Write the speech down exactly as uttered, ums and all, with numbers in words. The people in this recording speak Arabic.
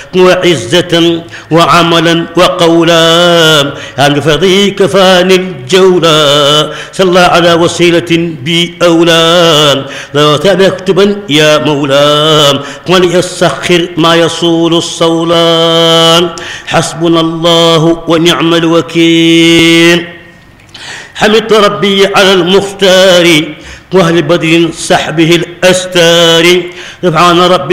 وعزة وعملا وقولا عن فضي كفاني الجولا صلى على وسيلة بأولى لا تكتبا يا مولا وليسخر ما يصول الصولان حسبنا الله ونعم الوكيل. حمدت ربي على المختار واهل بدر سحبه الاستار سبحان ربي